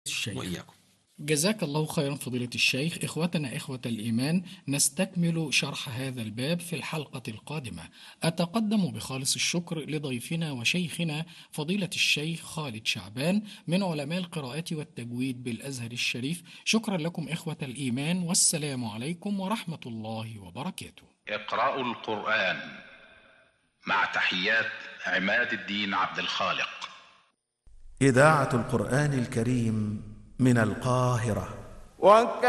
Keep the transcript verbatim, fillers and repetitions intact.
الشيخ. وإياكم. جزاك الله خيرا فضيلة الشيخ. إخوتنا إخوة الإيمان، نستكمل شرح هذا الباب في الحلقة القادمة. أتقدم بخالص الشكر لضيفنا وشيخنا فضيلة الشيخ خالد شعبان من علماء القراءات والتجويد بالأزهر الشريف. شكرا لكم إخوة الإيمان، والسلام عليكم ورحمة الله وبركاته. اقرأوا القرآن مع تحيات عماد الدين عبد الخالق. إذاعة القرآن الكريم من القاهرة.